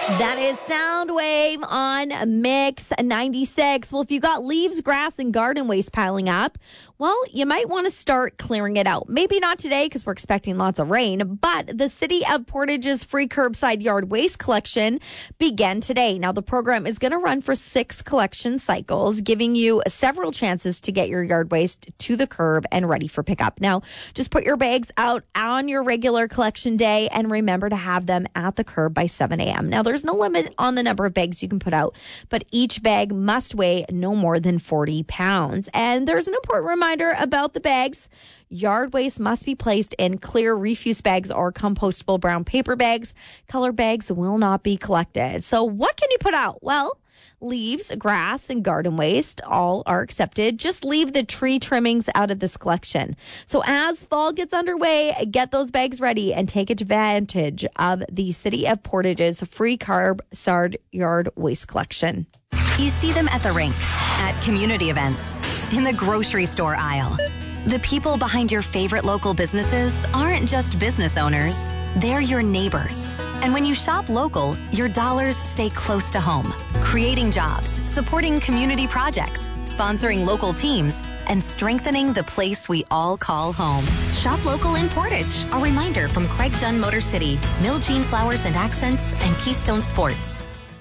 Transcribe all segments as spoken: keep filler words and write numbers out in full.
That is Soundwave on Mix ninety-six. Well, if you got leaves, grass, and garden waste piling up, well, you might want to start clearing it out. Maybe not today because we're expecting lots of rain, but the City of Portage's free curbside yard waste collection began today. Now, the program is going to run for six collection cycles, giving you several chances to get your yard waste to the curb and ready for pickup. Now, just put your bags out on your regular collection day and remember to have them at the curb by seven a.m. Now, there's no limit on the number of bags you can put out, but each bag must weigh no more than forty pounds. And there's an important reminder about the bags. Yard waste must be placed in clear refuse bags or compostable brown paper bags. Color bags will not be collected. So what can you put out? Well, leaves, grass, and garden waste all are accepted. Just leave the tree trimmings out of this collection. So as fall gets underway, get those bags ready and take advantage of the City of Portage's free curbside yard waste collection. You see them at the rink, at community events, in the grocery store aisle. The people behind your favorite local businesses aren't just business owners, they're your neighbors. And when you shop local, your dollars stay close to home, creating jobs, supporting community projects, sponsoring local teams, and strengthening the place we all call home. Shop local in Portage. A reminder from Craig Dunn Motor City, Miljean Flowers and Accents, and Keystone Sports.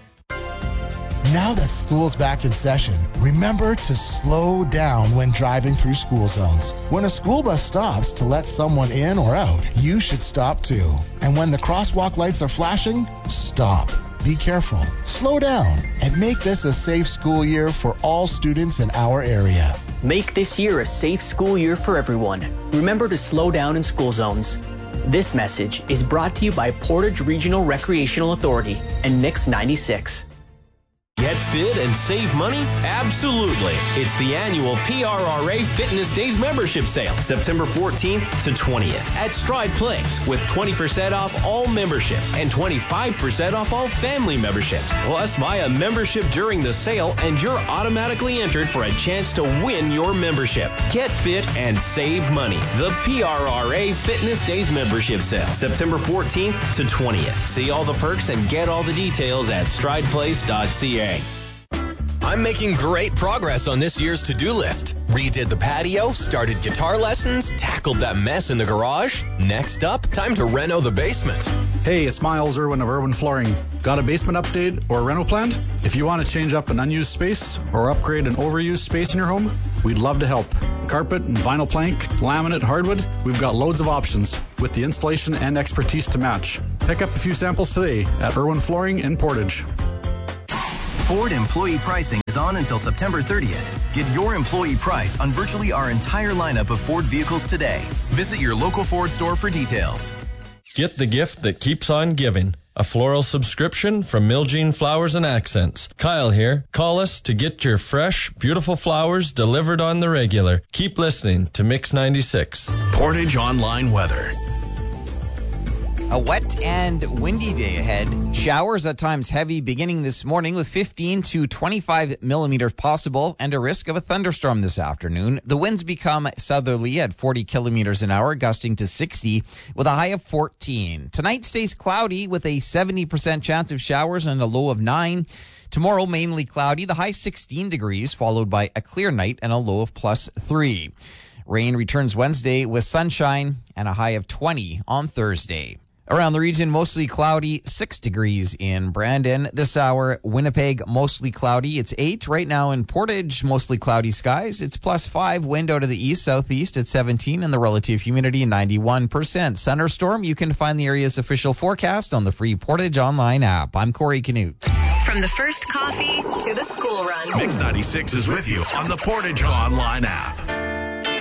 Now that school's back in session, remember to slow down when driving through school zones. When a school bus stops to let someone in or out, you should stop too. And when the crosswalk lights are flashing, stop. Be careful, slow down, and make this a safe school year for all students in our area. Make this year a safe school year for everyone. Remember to slow down in school zones. This message is brought to you by Portage Regional Recreational Authority and Mix ninety-six. Get fit and save money? Absolutely. It's the annual P R R A Fitness Days membership sale, September fourteenth to twentieth at Stride Place, with twenty percent off all memberships and twenty-five percent off all family memberships. Plus, buy a membership during the sale and you're automatically entered for a chance to win your membership. Get fit and save money. The P R R A Fitness Days membership sale, September fourteenth to twentieth. See all the perks and get all the details at stride place dot c a. I'm making great progress on this year's to-do list. Redid the patio, started guitar lessons, tackled that mess in the garage. Next up, time to reno the basement. Hey, it's Miles Irwin of Irwin Flooring. Got a basement update or reno planned? If you want to change up an unused space or upgrade an overused space in your home, we'd love to help. Carpet and vinyl plank, laminate, hardwood, we've got loads of options with the installation and expertise to match. Pick up a few samples today at Irwin Flooring in Portage. Ford employee pricing is on until September thirtieth. Get your employee price on virtually our entire lineup of Ford vehicles today. Visit your local Ford store for details. Get the gift that keeps on giving. A floral subscription from Miljean Flowers and Accents. Kyle here. Call us to get your fresh, beautiful flowers delivered on the regular. Keep listening to Mix ninety-six. Portage Online Weather. A wet and windy day ahead. Showers at times heavy beginning this morning with fifteen to twenty-five millimeters possible and a risk of a thunderstorm this afternoon. The winds become southerly at forty kilometers an hour, gusting to sixty with a high of fourteen. Tonight stays cloudy with a seventy percent chance of showers and a low of nine. Tomorrow, mainly cloudy, the high sixteen degrees, followed by a clear night and a low of plus three. Rain returns Wednesday with sunshine and a high of twenty on Thursday. Around the region, mostly cloudy, six degrees in Brandon. This hour, Winnipeg, mostly cloudy. It's eight. Right now in Portage, mostly cloudy skies. It's plus five. Wind out of the east, southeast at seventeen, and the relative humidity ninety-one percent. Thunderstorm, you can find the area's official forecast on the free Portage Online app. I'm Corey Canute. From the first coffee to the school run. Mix ninety-six is with you on the Portage Online app.